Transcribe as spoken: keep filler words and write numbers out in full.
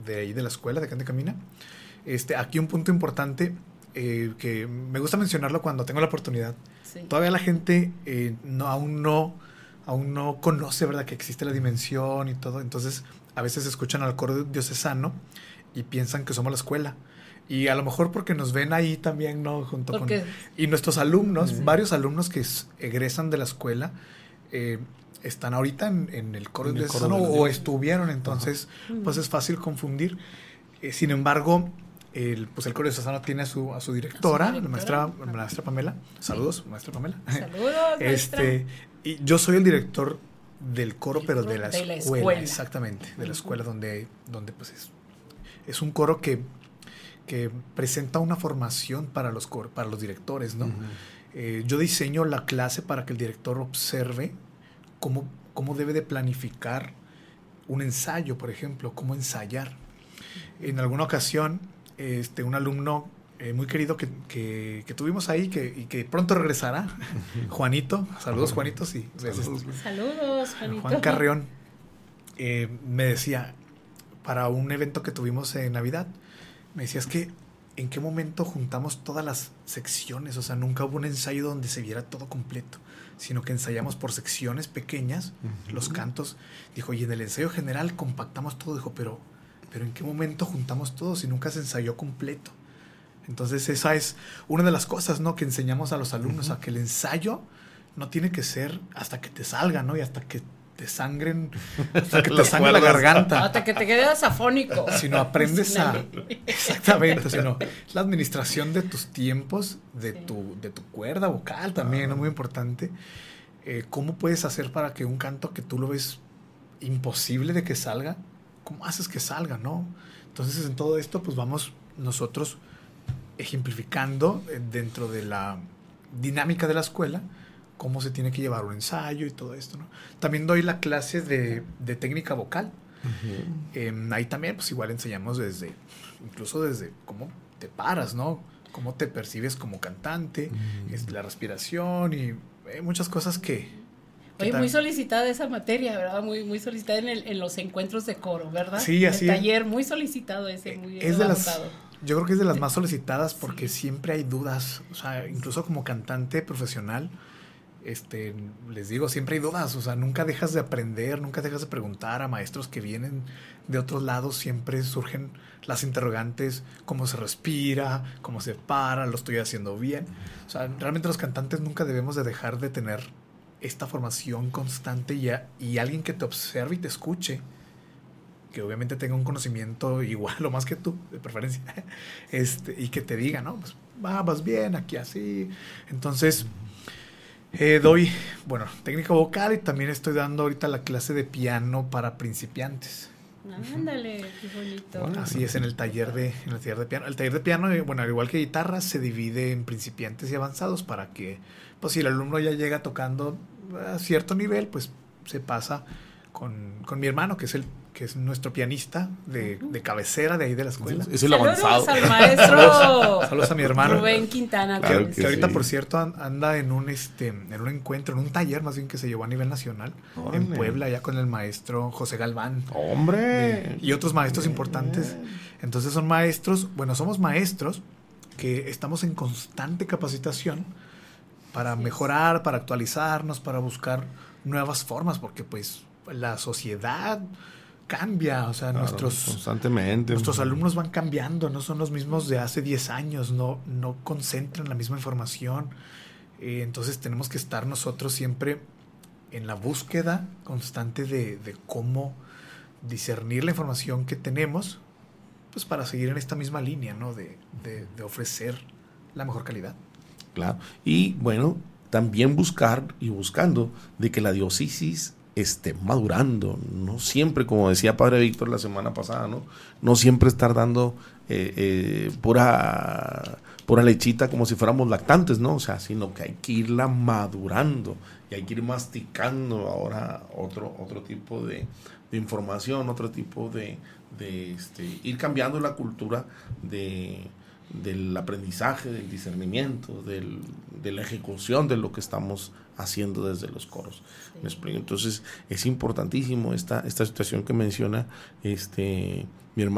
de ahí de la escuela, de Canta y Camina. Este, aquí un punto importante eh, que me gusta mencionarlo cuando tengo la oportunidad. Sí. Todavía la gente eh, no, aún no aún no conoce, ¿verdad?, que existe la dimensión y todo. Entonces, a veces escuchan al coro diocesano y piensan que somos la escuela. Y a lo mejor porque nos ven ahí también, ¿no? Junto con... Y nuestros alumnos, sí. varios alumnos que egresan de la escuela, eh, están ahorita en, en el coro diocesano o estuvieron. Entonces, ajá. pues es fácil confundir. Eh, sin embargo, el, pues el coro diocesano tiene a su, a su directora, ¿A su directora? la maestra, la maestra Pamela. Saludos, sí. maestra Pamela. Saludos, maestra. Este, y yo soy el director del coro, el pero de la, de la escuela, escuela. Exactamente, de uh-huh. la escuela donde, donde pues es, es un coro que, que presenta una formación para los, cor, para los directores, ¿no? Uh-huh. Eh, yo diseño la clase para que el director observe cómo, cómo debe de planificar un ensayo, por ejemplo, cómo ensayar. Uh-huh. En alguna ocasión, este, un alumno Eh, muy querido que, que, que tuvimos ahí que, y que pronto regresará, Juanito, saludos Juanito, sí, saludos, saludos Juanito. Juan Carrión, eh, me decía, para un evento que tuvimos en Navidad, me decía, es que ¿en qué momento juntamos todas las secciones? O sea, nunca hubo un ensayo donde se viera todo completo, sino que ensayamos por secciones pequeñas, uh-huh. los cantos. Dijo, y en el ensayo general compactamos todo. Dijo, pero, pero ¿en qué momento juntamos todo si nunca se ensayó completo? Entonces esa es una de las cosas, ¿no?, que enseñamos a los alumnos, uh-huh. a que el ensayo no tiene que ser hasta que te salga, ¿no? Y hasta que te sangren, hasta que te sangre la garganta. Hasta que te quedes afónico. Sino aprendes a... Exactamente, sino la administración de tus tiempos, de, sí. tu, de tu cuerda vocal también, uh-huh. ¿no? Muy importante. Eh, ¿Cómo puedes hacer para que un canto que tú lo ves imposible de que salga, cómo haces que salga, ¿no? Entonces en todo esto pues vamos nosotros ejemplificando dentro de la dinámica de la escuela cómo se tiene que llevar un ensayo y todo esto, ¿no? También doy la clase de, de técnica vocal. Uh-huh. Eh, ahí también pues igual enseñamos desde, incluso desde cómo te paras, ¿no? Cómo te percibes como cantante, uh-huh. es la respiración y eh, muchas cosas que... que Oye, muy solicitada esa materia, ¿verdad? Muy, muy solicitada en, el, en los encuentros de coro, ¿verdad? Sí, así el taller, muy solicitado ese, muy es de las, yo creo que es de las más solicitadas porque sí. siempre hay dudas, o sea, incluso como cantante profesional, este, les digo, siempre hay dudas, o sea, nunca dejas de aprender, nunca dejas de preguntar a maestros que vienen de otros lados, siempre surgen las interrogantes, cómo se respira, cómo se para, lo estoy haciendo bien, o sea, realmente los cantantes nunca debemos de dejar de tener esta formación constante y, a, y alguien que te observe y te escuche, que obviamente tenga un conocimiento igual o más que tú, de preferencia, este, y que te diga, ¿no? Pues va, vas bien, aquí así. Entonces, eh, doy, bueno, técnica vocal y también estoy dando ahorita la clase de piano para principiantes. Ándale, qué bonito. Bueno, así es, en el taller de en el taller de piano. El taller de piano, bueno, al igual que guitarra, se divide en principiantes y avanzados para que, pues si el alumno ya llega tocando a cierto nivel, pues se pasa con, con mi hermano, que es el que es nuestro pianista de, de cabecera de ahí de la escuela. Es el avanzado. Saludos al maestro. Saludos, saludos a mi hermano. Rubén Quintana. Claro que, que que ahorita, sí. por cierto, anda en un este en un encuentro, en un taller más bien que se llevó a nivel nacional, ¡Hombre! En Puebla, allá con el maestro José Galván. ¡Hombre! De, y otros maestros Bien. importantes. Entonces son maestros, bueno, somos maestros que estamos en constante capacitación para sí. mejorar, para actualizarnos, para buscar nuevas formas, porque pues la sociedad cambia, o sea, claro, nuestros constantemente. Nuestros alumnos van cambiando, no son los mismos de hace diez años, no, no concentran la misma información. Eh, entonces tenemos que estar nosotros siempre en la búsqueda constante de, de cómo discernir la información que tenemos, pues para seguir en esta misma línea, ¿no? De, de, de ofrecer la mejor calidad. Claro. Y bueno, también buscar y buscando de que la diócesis esté madurando, no siempre, como decía Padre Víctor la semana pasada, no, no siempre estar dando eh, eh, pura, pura lechita como si fuéramos lactantes, no, o sea, sino que hay que irla madurando y hay que ir masticando ahora otro, otro tipo de, de información, otro tipo de, de este, ir cambiando la cultura de del aprendizaje, del discernimiento, del, de la ejecución de lo que estamos haciendo desde los coros. Sí. ¿Me explico? Entonces es importantísimo esta, esta situación que menciona este mi hermano.